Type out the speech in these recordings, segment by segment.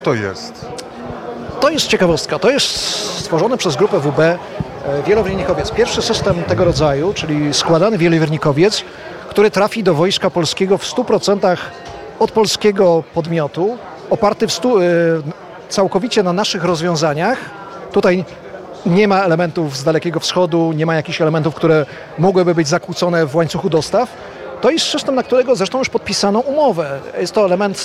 To jest? To jest ciekawostka. To jest stworzone przez grupę WB wielowierwnikowiec. Pierwszy system tego rodzaju, czyli składany wielowierwnikowiec, który trafi do Wojska Polskiego w 100% od polskiego podmiotu, oparty całkowicie na naszych rozwiązaniach. Tutaj nie ma elementów z Dalekiego Wschodu, nie ma jakichś elementów, które mogłyby być zakłócone w łańcuchu dostaw. To jest system, na którego zresztą już podpisano umowę. Jest to element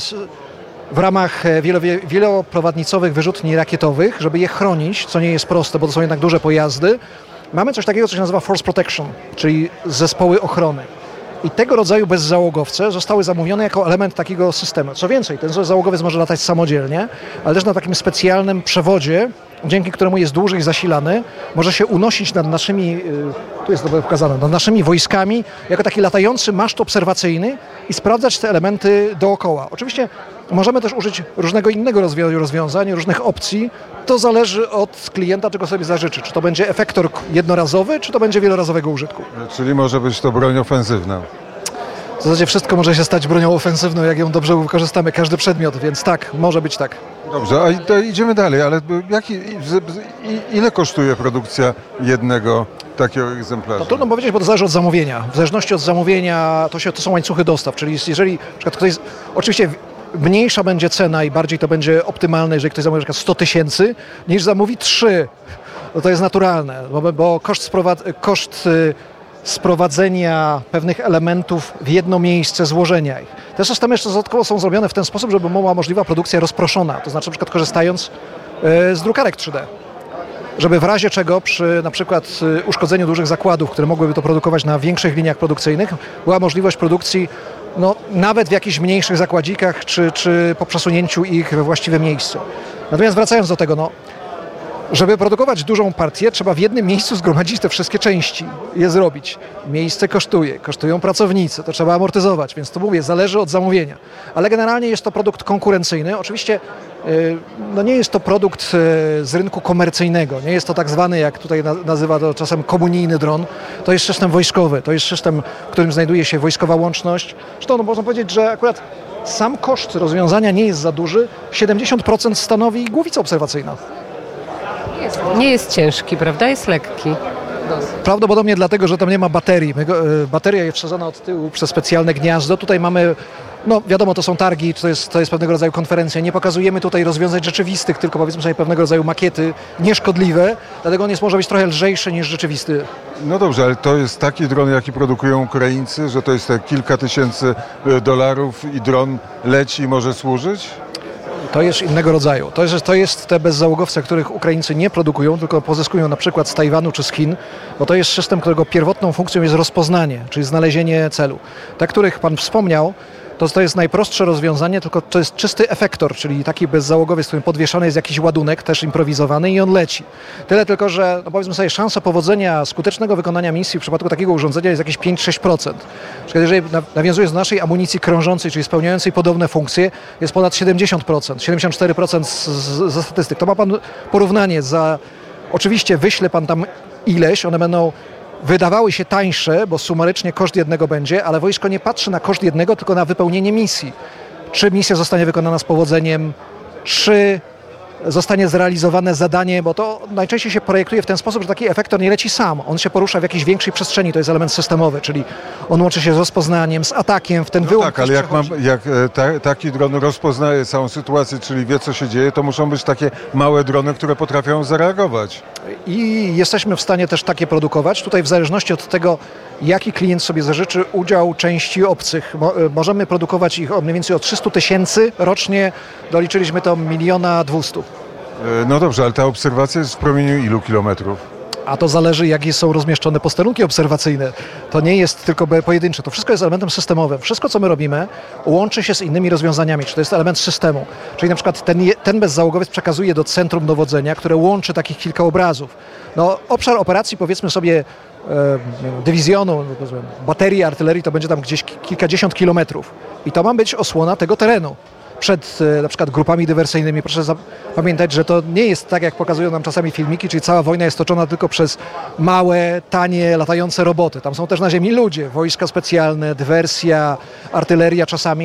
w ramach wieloprowadnicowych wyrzutni rakietowych, żeby je chronić, co nie jest proste, bo to są jednak duże pojazdy. Mamy coś takiego, co się nazywa Force Protection, czyli zespoły ochrony. I tego rodzaju bezzałogowce zostały zamówione jako element takiego systemu. Co więcej, ten załogowiec może latać samodzielnie, ale też na takim specjalnym przewodzie, dzięki któremu jest dłużej zasilany, może się unosić nad naszymi, tu jest to pokazane, nad naszymi wojskami, jako taki latający maszt obserwacyjny i sprawdzać te elementy dookoła. Oczywiście możemy też użyć różnego innego rozwiązań, różnych opcji. To zależy od klienta, czego sobie zażyczy. Czy to będzie efektor jednorazowy, czy to będzie wielorazowego użytku. Czyli może być to broń ofensywna. W zasadzie wszystko może się stać bronią ofensywną, jak ją dobrze wykorzystamy, każdy przedmiot, więc tak, może być tak. Dobrze, a to idziemy dalej, ale ile kosztuje produkcja jednego takiego egzemplarza? No trudno powiedzieć, bo to zależy od zamówienia. W zależności od zamówienia to są łańcuchy dostaw, czyli jeżeli na przykład ktoś, oczywiście mniejsza będzie cena i bardziej to będzie optymalne, jeżeli ktoś zamówi na przykład 100 000, niż zamówi 3. No to jest naturalne, bo koszt sprowadzenia pewnych elementów w jedno miejsce, złożenia ich. Te systemy jeszcze dodatkowo są zrobione w ten sposób, żeby była możliwa produkcja rozproszona, to znaczy na przykład korzystając z drukarek 3D. Żeby w razie czego przy na przykład uszkodzeniu dużych zakładów, które mogłyby to produkować na większych liniach produkcyjnych, była możliwość produkcji nawet w jakichś mniejszych zakładzikach, czy po przesunięciu ich we właściwe miejsce. Natomiast wracając do tego, żeby produkować dużą partię, trzeba w jednym miejscu zgromadzić te wszystkie części i je zrobić. Miejsce kosztują pracownicy, to trzeba amortyzować, więc to mówię, zależy od zamówienia. Ale generalnie jest to produkt konkurencyjny. Oczywiście nie jest to produkt z rynku komercyjnego, nie jest to tak zwany, jak tutaj nazywa to czasem komunijny dron. To jest system wojskowy, to jest system, w którym znajduje się wojskowa łączność. Zresztą można powiedzieć, że akurat sam koszt rozwiązania nie jest za duży, 70% stanowi głowica obserwacyjna. Nie jest ciężki, prawda? Jest lekki. Prawdopodobnie dlatego, że tam nie ma baterii. Bateria jest wsadzona od tyłu przez specjalne gniazdo. Tutaj mamy, wiadomo, to są targi, to jest pewnego rodzaju konferencja. Nie pokazujemy tutaj rozwiązań rzeczywistych, tylko powiedzmy sobie pewnego rodzaju makiety nieszkodliwe. Dlatego on może być trochę lżejszy niż rzeczywisty. No dobrze, ale to jest taki dron, jaki produkują Ukraińcy, że to jest te kilka tysięcy dolarów i dron leci i może służyć? To jest innego rodzaju. To jest te bezzałogowce, których Ukraińcy nie produkują, tylko pozyskują na przykład z Tajwanu czy z Chin, bo to jest system, którego pierwotną funkcją jest rozpoznanie, czyli znalezienie celu. Te, których Pan wspomniał, to jest najprostsze rozwiązanie, tylko to jest czysty efektor, czyli taki bezzałogowiec, w którym podwieszany jest jakiś ładunek, też improwizowany i on leci. Tyle tylko, że powiedzmy sobie, szansa powodzenia, skutecznego wykonania misji w przypadku takiego urządzenia jest jakieś 5-6%. Jeżeli nawiązując do naszej amunicji krążącej, czyli spełniającej podobne funkcje, jest ponad 70%, 74% ze statystyk. To ma Pan porównanie oczywiście wyśle Pan tam ileś, one będą wydawały się tańsze, bo sumarycznie koszt jednego będzie, ale wojsko nie patrzy na koszt jednego, tylko na wypełnienie misji. Czy misja zostanie wykonana z powodzeniem, czy zostanie zrealizowane zadanie, bo to najczęściej się projektuje w ten sposób, że taki efektor nie leci sam. On się porusza w jakiejś większej przestrzeni, to jest element systemowy, czyli on łączy się z rozpoznaniem, z atakiem, w ten wyłom. Tak, ale jak taki dron rozpoznaje całą sytuację, czyli wie, co się dzieje, to muszą być takie małe drony, które potrafią zareagować. I jesteśmy w stanie też takie produkować. Tutaj w zależności od tego, jaki klient sobie zażyczy udział części obcych. Możemy produkować ich mniej więcej o 300 000 rocznie, doliczyliśmy to 1 200 000. No dobrze, ale ta obserwacja jest w promieniu ilu kilometrów? A to zależy, jakie są rozmieszczone posterunki obserwacyjne. To nie jest tylko pojedyncze, to wszystko jest elementem systemowym. Wszystko, co my robimy, łączy się z innymi rozwiązaniami, czy to jest element systemu. Czyli na przykład ten bezzałogowiec przekazuje do centrum dowodzenia, które łączy takich kilka obrazów. Obszar operacji, powiedzmy sobie, dywizjonu, baterii artylerii, to będzie tam gdzieś kilkadziesiąt kilometrów. I to ma być osłona tego terenu przed na przykład grupami dywersyjnymi. Proszę pamiętać, że to nie jest tak, jak pokazują nam czasami filmiki, czyli cała wojna jest toczona tylko przez małe, tanie, latające roboty. Tam są też na ziemi ludzie, wojska specjalne, dywersja, artyleria czasami.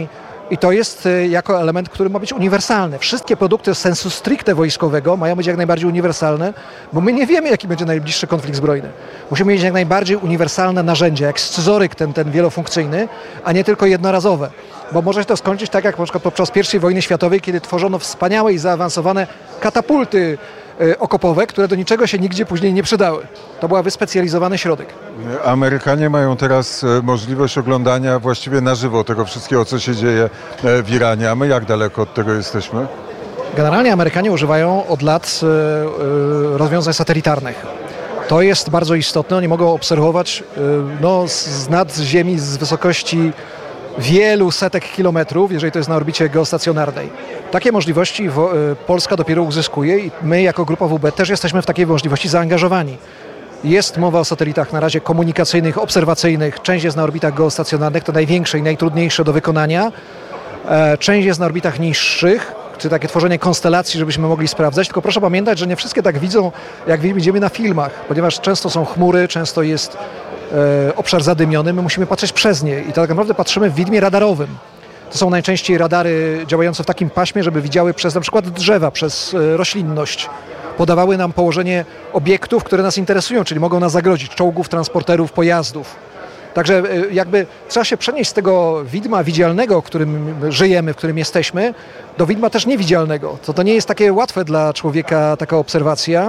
I to jest jako element, który ma być uniwersalny. Wszystkie produkty sensu stricte wojskowego mają być jak najbardziej uniwersalne, bo my nie wiemy, jaki będzie najbliższy konflikt zbrojny. Musimy mieć jak najbardziej uniwersalne narzędzia, jak scyzoryk ten wielofunkcyjny, a nie tylko jednorazowe. Bo może się to skończyć tak, jak na przykład podczas I wojny światowej, kiedy tworzono wspaniałe i zaawansowane katapulty okopowe, które do niczego się nigdzie później nie przydały. To był wyspecjalizowany środek. Amerykanie mają teraz możliwość oglądania właściwie na żywo tego wszystkiego, co się dzieje w Iranie, a my jak daleko od tego jesteśmy? Generalnie Amerykanie używają od lat rozwiązań satelitarnych. To jest bardzo istotne. Oni mogą obserwować z nad ziemi, z wysokości wielu setek kilometrów, jeżeli to jest na orbicie geostacjonarnej. Takie możliwości Polska dopiero uzyskuje i my jako Grupa WB też jesteśmy w takiej możliwości zaangażowani. Jest mowa o satelitach na razie komunikacyjnych, obserwacyjnych. Część jest na orbitach geostacjonarnych, to największe i najtrudniejsze do wykonania. Część jest na orbitach niższych, czy takie tworzenie konstelacji, żebyśmy mogli sprawdzać. Tylko proszę pamiętać, że nie wszystkie tak widzą, jak widzimy na filmach, ponieważ często są chmury, często jest obszar zadymiony, my musimy patrzeć przez nie i tak naprawdę patrzymy w widmie radarowym. To są najczęściej radary działające w takim paśmie, żeby widziały przez na przykład drzewa, przez roślinność. Podawały nam położenie obiektów, które nas interesują, czyli mogą nas zagrozić, czołgów, transporterów, pojazdów. Także jakby trzeba się przenieść z tego widma widzialnego, w którym żyjemy, w którym jesteśmy, do widma też niewidzialnego. To nie jest takie łatwe dla człowieka, taka obserwacja.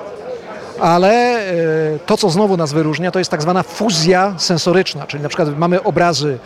Ale to, co znowu nas wyróżnia, to jest tak zwana fuzja sensoryczna, czyli na przykład mamy obrazy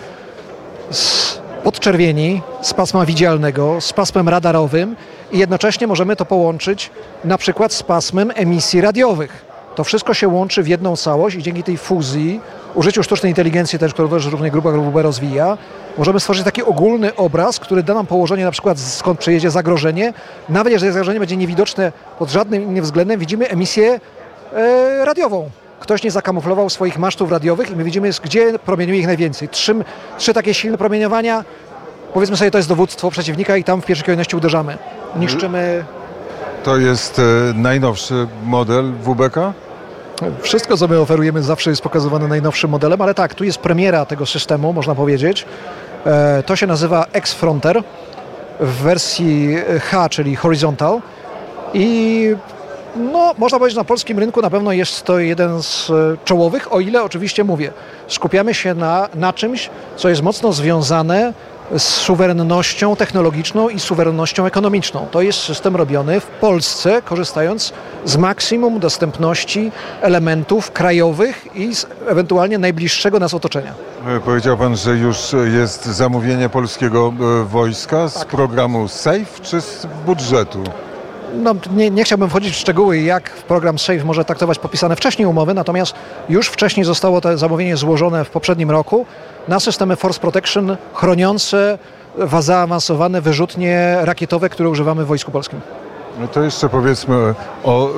z podczerwieni, z pasma widzialnego, z pasmem radarowym i jednocześnie możemy to połączyć na przykład z pasmem emisji radiowych. To wszystko się łączy w jedną całość i dzięki tej fuzji, użyciu sztucznej inteligencji też, którą też również Grupa WB rozwija, możemy stworzyć taki ogólny obraz, który da nam położenie na przykład skąd przyjedzie zagrożenie. Nawet jeżeli zagrożenie będzie niewidoczne pod żadnym innym względem, widzimy emisję radiową. Ktoś nie zakamuflował swoich masztów radiowych i my widzimy, gdzie promieniuje ich najwięcej. Trzy takie silne promieniowania, powiedzmy sobie, to jest dowództwo przeciwnika i tam w pierwszej kolejności uderzamy. Niszczymy. To jest najnowszy model WBK? Wszystko, co my oferujemy, zawsze jest pokazywane najnowszym modelem, ale tak, tu jest premiera tego systemu, można powiedzieć. To się nazywa X-Fronter w wersji H, czyli horizontal i można powiedzieć, na polskim rynku na pewno jest to jeden z czołowych, o ile oczywiście mówię, skupiamy się na czymś, co jest mocno związane z suwerennością technologiczną i suwerennością ekonomiczną. To jest system robiony w Polsce, korzystając z maksimum dostępności elementów krajowych i z ewentualnie najbliższego nas otoczenia. Powiedział Pan, że już jest zamówienie polskiego wojska z programu SAFE czy z budżetu? Nie chciałbym wchodzić w szczegóły, jak program SAFE może traktować podpisane wcześniej umowy, natomiast już wcześniej zostało to zamówienie złożone w poprzednim roku na systemy Force Protection chroniące zaawansowane wyrzutnie rakietowe, które używamy w Wojsku Polskim. No to jeszcze powiedzmy o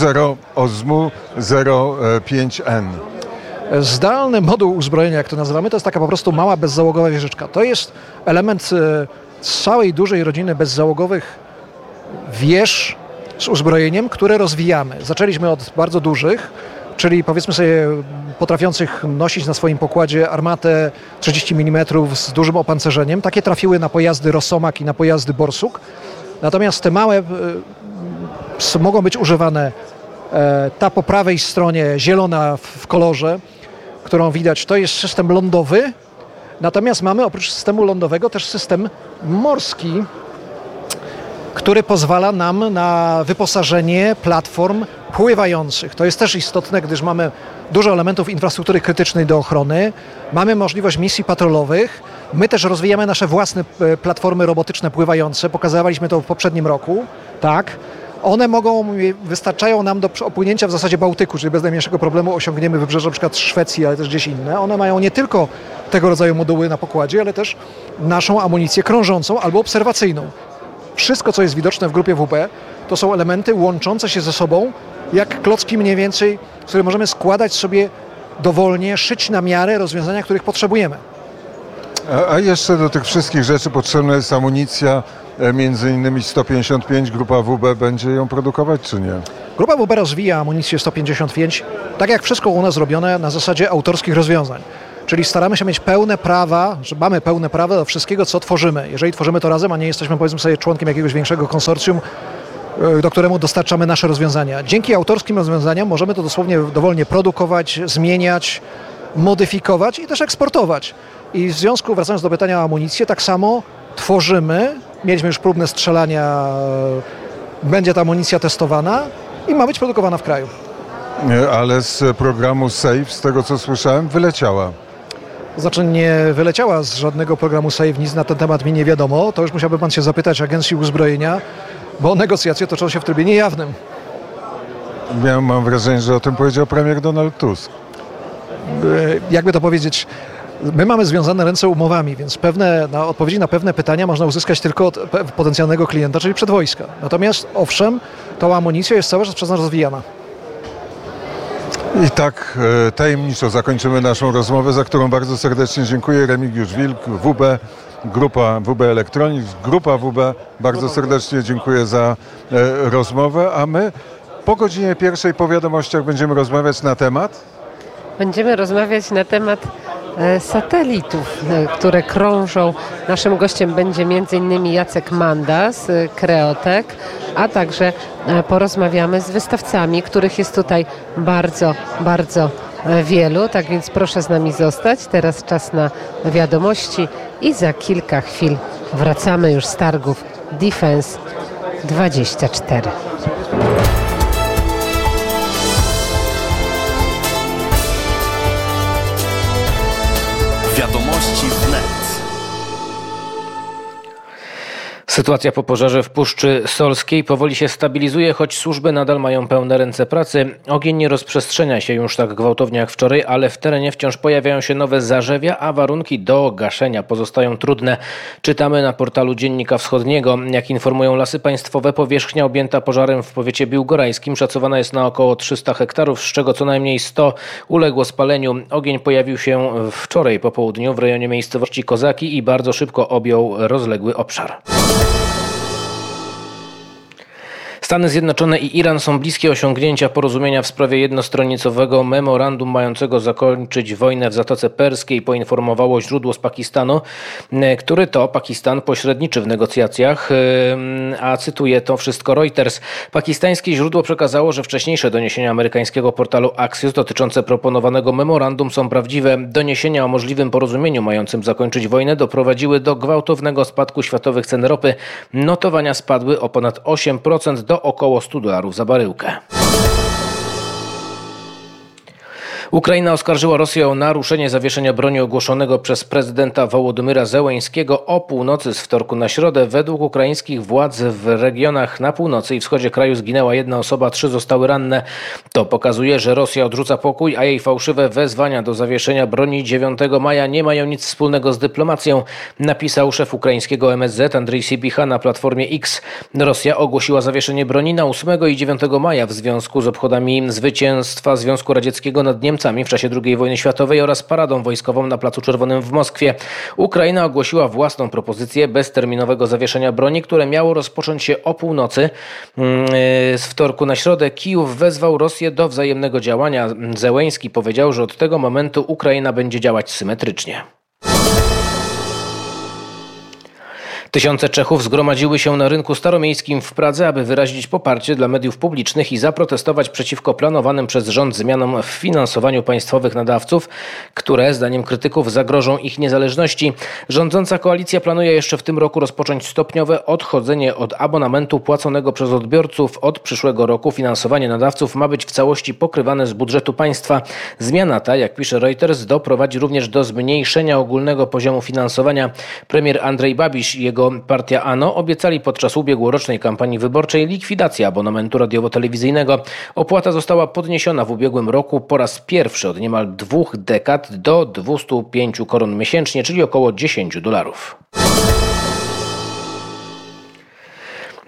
ZMU-05N. Zdalny moduł uzbrojenia, jak to nazywamy, to jest taka po prostu mała bezzałogowa wieżyczka. To jest element całej dużej rodziny bezzałogowych wież z uzbrojeniem, które rozwijamy. Zaczęliśmy od bardzo dużych, czyli powiedzmy sobie potrafiących nosić na swoim pokładzie armatę 30 mm z dużym opancerzeniem. Takie trafiły na pojazdy Rosomak i na pojazdy Borsuk. Natomiast te małe mogą być używane, ta po prawej stronie zielona w kolorze, którą widać, to jest system lądowy. Natomiast mamy oprócz systemu lądowego też system morski, który pozwala nam na wyposażenie platform pływających. To jest też istotne, gdyż mamy dużo elementów infrastruktury krytycznej do ochrony, mamy możliwość misji patrolowych, my też rozwijamy nasze własne platformy robotyczne pływające, pokazywaliśmy to w poprzednim roku, tak. One wystarczają nam do opłynięcia w zasadzie Bałtyku, czyli bez najmniejszego problemu osiągniemy wybrzeże na przykład Szwecji, ale też gdzieś inne. One mają nie tylko tego rodzaju moduły na pokładzie, ale też naszą amunicję krążącą albo obserwacyjną. Wszystko, co jest widoczne w grupie WB, to są elementy łączące się ze sobą, jak klocki mniej więcej, które możemy składać sobie dowolnie, szyć na miarę rozwiązania, których potrzebujemy. A jeszcze do tych wszystkich rzeczy potrzebna jest amunicja, między innymi 155. Grupa WB będzie ją produkować, czy nie? Grupa WB rozwija amunicję 155, tak jak wszystko u nas robione na zasadzie autorskich rozwiązań. Czyli staramy się mieć pełne prawa, że mamy pełne prawa do wszystkiego, co tworzymy. Jeżeli tworzymy to razem, a nie jesteśmy, powiedzmy sobie, członkiem jakiegoś większego konsorcjum, do któremu dostarczamy nasze rozwiązania. Dzięki autorskim rozwiązaniom możemy to dosłownie dowolnie produkować, zmieniać, modyfikować i też eksportować. I w związku, wracając do pytania o amunicję, tak samo tworzymy, mieliśmy już próbne strzelania, będzie ta amunicja testowana i ma być produkowana w kraju. Ale z programu SAFE, z tego co słyszałem, wyleciała. To znaczy nie wyleciała z żadnego programu SAFE, nic na ten temat mi nie wiadomo. To już musiałby pan się zapytać Agencji Uzbrojenia, bo negocjacje toczą się w trybie niejawnym. Mam wrażenie, że o tym powiedział premier Donald Tusk. Jakby to powiedzieć, my mamy związane ręce umowami, więc odpowiedzi na pewne pytania można uzyskać tylko od potencjalnego klienta, czyli przed wojska. Natomiast owszem, tą amunicja jest cały czas przez nas rozwijana. I tak tajemniczo zakończymy naszą rozmowę, za którą bardzo serdecznie dziękuję. Remigiusz Wilk, WB, Grupa WB Electronics, Grupa WB, bardzo serdecznie dziękuję za rozmowę, a my po godzinie 1 po wiadomościach będziemy rozmawiać na temat? Będziemy rozmawiać na temat satelitów, które krążą. Naszym gościem będzie m.in. Jacek Manda z Kreotek, a także porozmawiamy z wystawcami, których jest tutaj bardzo, bardzo wielu. Tak więc proszę z nami zostać. Teraz czas na wiadomości i za kilka chwil wracamy już z targów Defense 24. Wiadomości wnet. Sytuacja po pożarze w Puszczy Solskiej powoli się stabilizuje, choć służby nadal mają pełne ręce pracy. Ogień nie rozprzestrzenia się już tak gwałtownie jak wczoraj, ale w terenie wciąż pojawiają się nowe zarzewia, a warunki do gaszenia pozostają trudne. Czytamy na portalu Dziennika Wschodniego. Jak informują Lasy Państwowe, powierzchnia objęta pożarem w powiecie biłgorajskim szacowana jest na około 300 hektarów, z czego co najmniej 100 uległo spaleniu. Ogień pojawił się wczoraj po południu w rejonie miejscowości Kozaki i bardzo szybko objął rozległy obszar. Stany Zjednoczone i Iran są bliskie osiągnięcia porozumienia w sprawie jednostronicowego memorandum mającego zakończyć wojnę w Zatoce Perskiej, poinformowało źródło z Pakistanu, który to Pakistan pośredniczy w negocjacjach, a cytuje to wszystko Reuters. Pakistańskie źródło przekazało, że wcześniejsze doniesienia amerykańskiego portalu Axios dotyczące proponowanego memorandum są prawdziwe. Doniesienia o możliwym porozumieniu mającym zakończyć wojnę doprowadziły do gwałtownego spadku światowych cen ropy. Notowania spadły o ponad 8% do około $100 za baryłkę. Ukraina oskarżyła Rosję o naruszenie zawieszenia broni ogłoszonego przez prezydenta Wołodymyra Zełeńskiego o północy z wtorku na środę. Według ukraińskich władz w regionach na północy i wschodzie kraju zginęła 1 osoba, 3 zostały ranne. To pokazuje, że Rosja odrzuca pokój, a jej fałszywe wezwania do zawieszenia broni 9 maja nie mają nic wspólnego z dyplomacją, napisał szef ukraińskiego MSZ Andrzej Sybicha na platformie X. Rosja ogłosiła zawieszenie broni na 8 i 9 maja w związku z obchodami zwycięstwa Związku Radzieckiego nad Niemcami w czasie II wojny światowej oraz paradą wojskową na Placu Czerwonym w Moskwie. Ukraina ogłosiła własną propozycję bezterminowego zawieszenia broni, które miało rozpocząć się o północy z wtorku na środę. Kijów wezwał Rosję do wzajemnego działania. Zełeński powiedział, że od tego momentu Ukraina będzie działać symetrycznie. Tysiące Czechów zgromadziły się na rynku staromiejskim w Pradze, aby wyrazić poparcie dla mediów publicznych i zaprotestować przeciwko planowanym przez rząd zmianom w finansowaniu państwowych nadawców, które zdaniem krytyków zagrożą ich niezależności. Rządząca koalicja planuje jeszcze w tym roku rozpocząć stopniowe odchodzenie od abonamentu płaconego przez odbiorców. Od przyszłego roku finansowanie nadawców ma być w całości pokrywane z budżetu państwa. Zmiana ta, jak pisze Reuters, doprowadzi również do zmniejszenia ogólnego poziomu finansowania. Premier Andrzej Babiš i jego partia ANO obiecali podczas ubiegłorocznej kampanii wyborczej likwidację abonamentu radiowo-telewizyjnego. Opłata została podniesiona w ubiegłym roku po raz pierwszy od niemal 2 dekad do 205 koron miesięcznie, czyli około $10.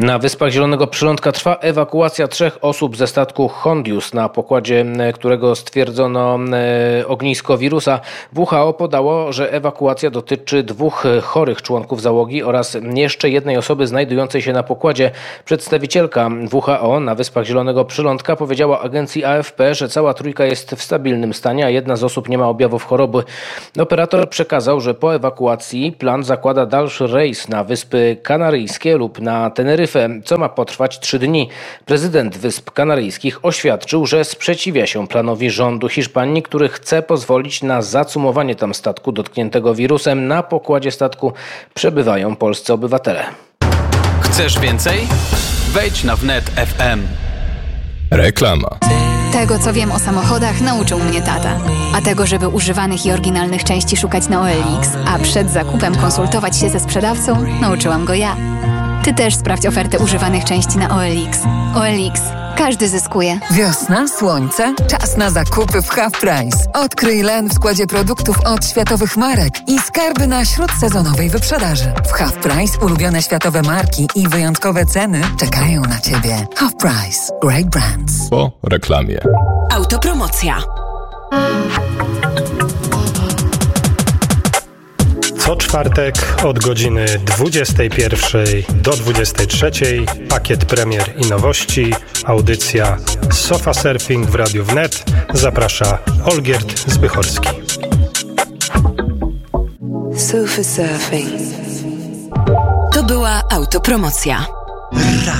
Na Wyspach Zielonego Przylądka trwa ewakuacja 3 osób ze statku Hondius, na pokładzie którego stwierdzono ognisko wirusa. WHO podało, że ewakuacja dotyczy 2 chorych członków załogi oraz jeszcze jednej osoby znajdującej się na pokładzie. Przedstawicielka WHO na Wyspach Zielonego Przylądka powiedziała agencji AFP, że cała trójka jest w stabilnym stanie, a jedna z osób nie ma objawów choroby. Operator przekazał, że po ewakuacji plan zakłada dalszy rejs na Wyspy Kanaryjskie lub na Teneryfę, co ma potrwać 3 dni. Prezydent Wysp Kanaryjskich oświadczył, że sprzeciwia się planowi rządu Hiszpanii, który chce pozwolić na zacumowanie tam statku dotkniętego wirusem. Na pokładzie statku przebywają polscy obywatele. Chcesz więcej? Wejdź na wnet FM. Reklama. Tego, co wiem o samochodach, nauczył mnie tata. A tego, żeby używanych i oryginalnych części szukać na OLX, a przed zakupem konsultować się ze sprzedawcą, nauczyłam go ja. Ty też sprawdź ofertę używanych części na OLX. OLX. Każdy zyskuje. Wiosna, słońce, czas na zakupy w Half Price. Odkryj len w składzie produktów od światowych marek i skarby na śródsezonowej wyprzedaży. W Half Price ulubione światowe marki i wyjątkowe ceny czekają na Ciebie. Half Price. Great brands. Po reklamie. Autopromocja. Co czwartek od godziny 21 do 23 pakiet premier i nowości, audycja Sofa Surfing w Radiu Wnet. Zaprasza Olgierd Zbychorski. Sofa Surfing. To była autopromocja.